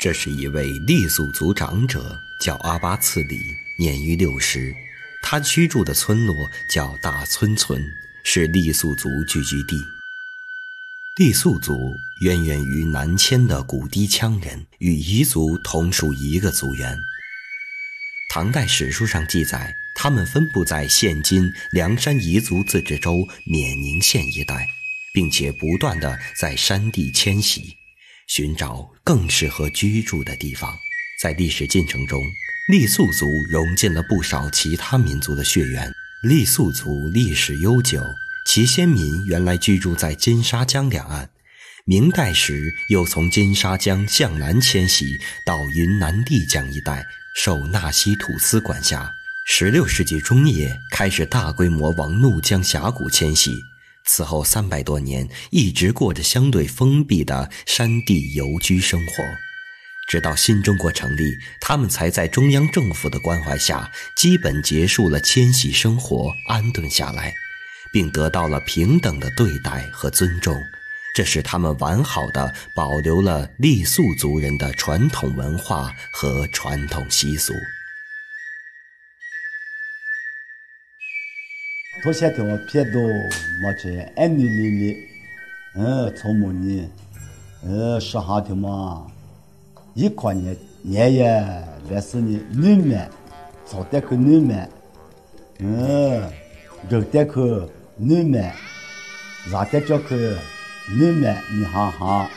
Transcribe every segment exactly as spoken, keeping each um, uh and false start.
这是一位傈僳族长者，叫阿巴次里，年逾六十。他居住的村落叫大村村，是傈僳族聚居地。傈僳族渊源于南迁的古氐羌人，与彝族同属一个族源。唐代史书上记载，他们分布在现今凉山彝族自治州冕宁县一带，并且不断地在山地迁徙，寻找更适合居住的地方。在历史进程中，傈僳族融进了不少其他民族的血缘。傈僳族历史悠久，其先民原来居住在金沙江两岸，明代时又从金沙江向南迁徙到云南丽江一带，受纳西土司管辖。十六世纪中叶开始大规模往怒江峡谷迁徙，此后三百多年一直过着相对封闭的山地游居生活。直到新中国成立，他们才在中央政府的关怀下基本结束了迁徙生活，安顿下来，并得到了平等的对待和尊重。这使他们完好地保留了傈僳族人的传统文化和传统习俗。 头些天我撇到么子安尼里里，呃，从么呢，呃，十哈天嘛，一块年年也来是呢，女们，早点去女们，呃，热点去女们，热点叫去女们，你哈哈。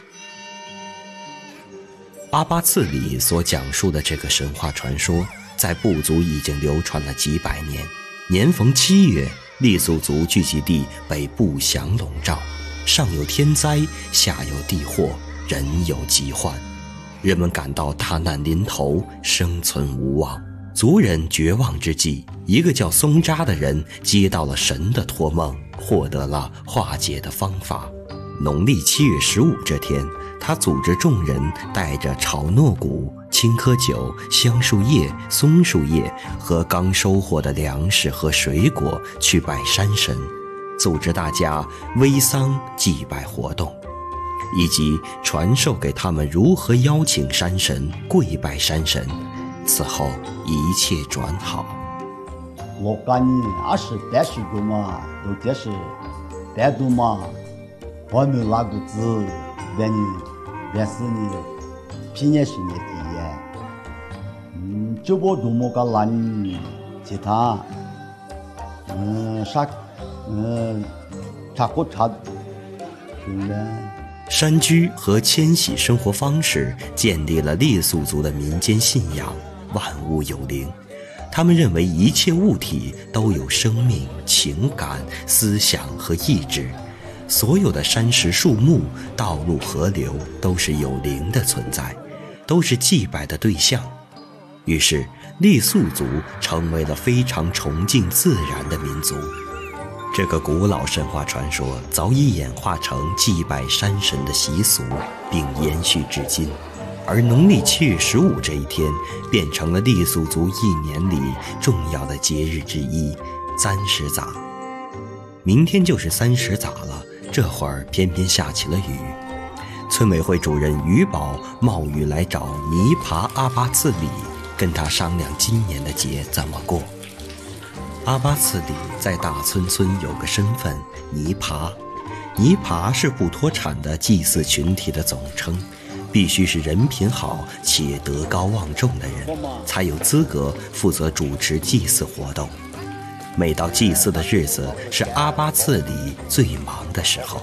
阿巴次里所讲述的这个神话传说，在部族已经流传了几百年。年逢七月，傈僳族聚集地被不祥笼罩，上有天灾，下有地祸，人有疾患，人们感到大难临头，生存无望。族人绝望之际，一个叫松扎的人接到了神的托梦，获得了化解的方法。农历七月十五这天，他组织众人带着炒糯谷、青稞酒、香树叶、松树叶和刚收获的粮食和水果去拜山神，组织大家煨桑祭拜活动，以及传授给他们如何邀请山神、跪拜山神。此后一切转好。 我感觉二十八十个嘛，有的是单独嘛，我们那个字，原来原是呢，平年是年底呀，嗯，就我多么个难，其他，嗯，啥，嗯，差不差，是的。 山居和迁徙生活方式建立了傈僳族的民间信仰，万物有灵。他们认为一切物体都有生命、情感、思想和意志，所有的山石、树木、道路、河流都是有灵的存在，都是祭拜的对象。于是傈僳族成为了非常崇敬自然的民族。这个古老神话传说早已演化成祭拜山神的习俗，并延续至今。而农历七月十五这一天，变成了傈僳族一年里重要的节日之一——三十杂。明天就是三十杂了，这会儿偏偏下起了雨。村委会主任于宝冒雨来找尼爬阿巴次里，跟他商量今年的节怎么过。阿巴次里在大村村有个身份尼爬，尼爬是不脱产的祭祀群体的总称，必须是人品好且德高望重的人，才有资格负责主持祭祀活动。每到祭祀的日子，是阿巴次里最忙的时候。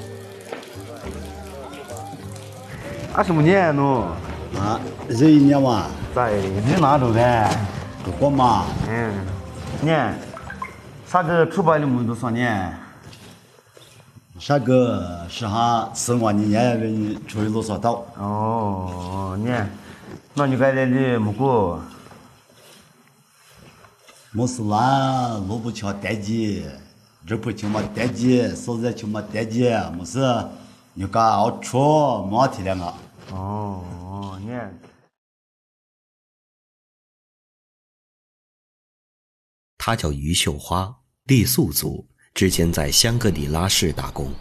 二十五年喏， 啊，这一年嘛， 在你哪度的？ 我嘛， 嗯，年，啥个出版的么多少年？ 啥个是哈四万年也给你出去多少刀？ 哦，年，那你该来的么过？ 没事啦，萝卜敲单机，肉不敲嘛单机，烧菜敲嘛单机，没事，你家熬出没体谅啊？ 哦，年。 他叫于秀花，傈僳族，之前在香格里拉市打工。